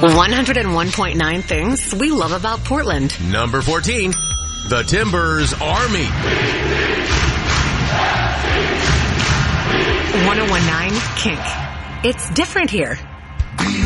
101.9 things we love about Portland. Number 14, the Timbers Army. 101.9 Kink. It's different here.